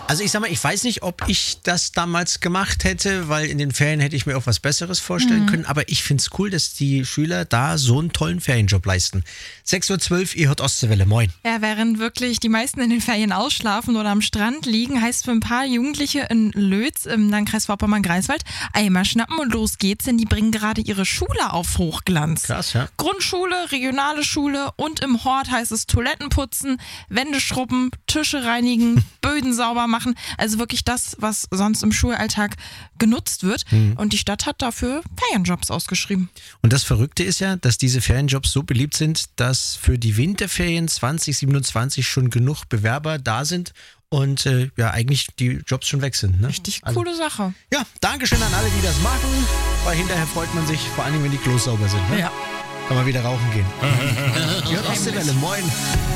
Also ich sag mal, ich weiß nicht, ob ich das damals gemacht hätte, weil in den Ferien hätte ich mir auch was Besseres vorstellen können. Aber ich finde es cool, dass die Schüler da so einen tollen Ferienjob leisten. 6.12 Uhr, ihr hört Ostseewelle. Moin. Ja, während wirklich die meisten in den Ferien ausschlafen oder am Strand liegen, heißt für ein paar Jugendliche in Lötz im Landkreis Vorpommern-Greifswald Eimer schnappen und los geht's, denn die bringen gerade ihre Schule auf Hochglanz. Krass, ja. Grundschule, regionale Schule und im Hort heißt es Toiletten putzen, Wände schrubben, Tische reinigen, Böden sauber machen. Also wirklich das, was sonst im Schulalltag genutzt wird. Und die Stadt hat dafür Ferienjobs ausgeschrieben. Und das Verrückte ist ja, dass diese Ferienjobs so beliebt sind, dass für die Winterferien 2027 schon genug Bewerber da sind und ja eigentlich die Jobs schon weg sind. Ne? Richtig coole Sache. Ja, Dankeschön an alle, die das machen, weil hinterher freut man sich, vor allem wenn die Klos sauber sind. Ne? Ja. Kann man wieder rauchen gehen. Die Ostseewelle, moin.